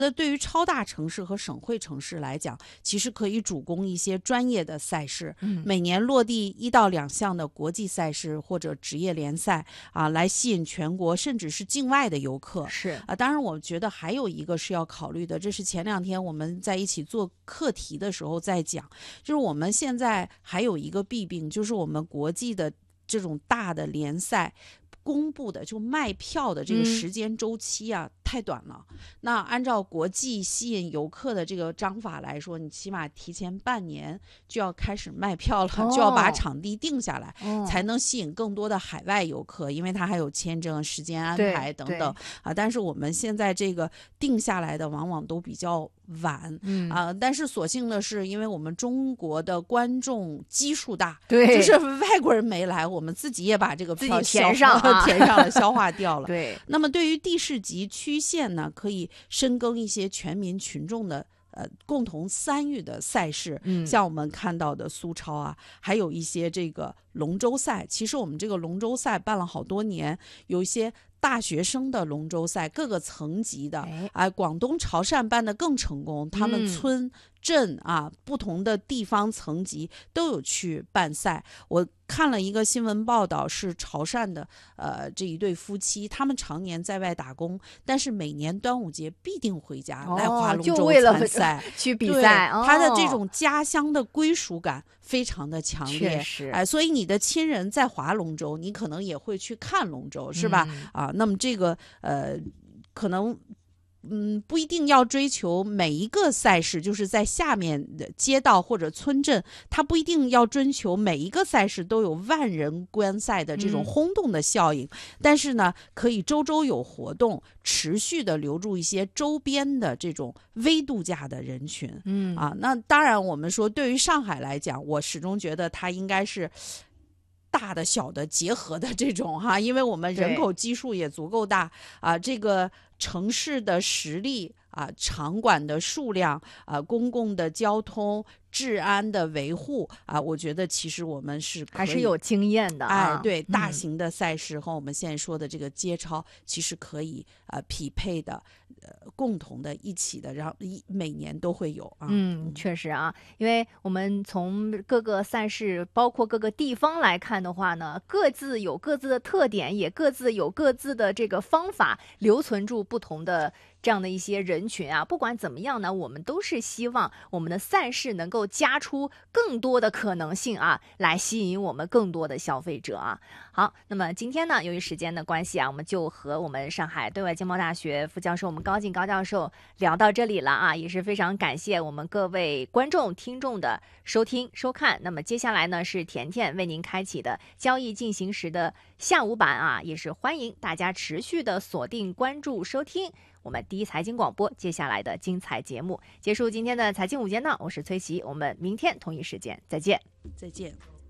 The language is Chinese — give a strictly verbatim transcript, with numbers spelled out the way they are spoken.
那对于超大城市和省会城市来讲，其实可以主攻一些专业的赛事， 嗯、 每年落地一到两项的国际赛事或者职业联赛啊，来吸引全国甚至是境外的游客。 是啊，当然我觉得还有一个是要考虑的，这是前两天我们在一起做课题的时候在讲，就是我们现在还有一个弊病，就是我们国际的这种大的联赛公布的就卖票的这个时间周期啊、嗯、太短了。那按照国际吸引游客的这个章法来说，你起码提前半年就要开始卖票了、哦、就要把场地定下来、哦、才能吸引更多的海外游客，因为它还有签证、时间安排等等啊。但是我们现在这个定下来的往往都比较晚、嗯、啊。但是所幸的是，因为我们中国的观众基数大， 对， 就是外国人没来，我们自己也把这个票填上、啊、 填上了，消化掉了。 对， 那么对于地市级区县呢，可以深耕一些全民群众的呃共同参与的赛事、嗯，像我们看到的苏超啊，还有一些这个龙舟赛。其实我们这个龙舟赛办了好多年，有一些大学生的龙舟赛，各个层级的，哎，啊、广东潮汕办得更成功，他们村、嗯、镇啊，不同的地方层级都有去办赛。我看了一个新闻报道，是潮汕的呃这一对夫妻，他们常年在外打工，但是每年端午节必定回家、哦、来划龙舟参赛， 去比赛、哦、 他的这种家乡的归属感非常的强烈， 确实， 哎，所以你的亲人在划龙舟，你可能也会去看龙舟，是吧？嗯、啊，那么这个呃，可能。嗯，不一定要追求每一个赛事，就是在下面的街道或者村镇，它不一定要追求每一个赛事都有万人观赛的这种轰动的效应。嗯、但是呢，可以周周有活动，持续的留住一些周边的这种微度假的人群。嗯啊，那当然，我们说对于上海来讲，我始终觉得它应该是大的小的结合的这种哈，因为我们人口基数也足够大啊，这个城市的实力啊，场馆的数量啊，公共的交通、治安的维护啊，我觉得其实我们是可以还是有经验的、啊。 哎，对，大型的赛事和我们现在说的这个街超，其实可以呃匹配的，呃，共同的一起的，然后一每年都会有啊。 嗯，确实啊，因为我们从各个赛事，包括各个地方来看的话呢，各自有各自的特点，也各自有各自的这个方法，留存住不同的这样的一些人群啊。不管怎么样呢，我们都是希望我们的赛事能够加出更多的可能性啊，来吸引我们更多的消费者啊。好，那么今天呢，由于时间的关系啊，我们就和我们上海对外经贸大学副教授我们高进高教授聊到这里了啊，也是非常感谢我们各位观众听众的收听收看。那么接下来呢，是甜甜为您开启的交易进行时的下午版啊，也是欢迎大家持续的锁定关注收听我们第一财经广播接下来的精彩节目。结束今天的财经午间呢，我是崔琦，我们明天同一时间再见。 再见。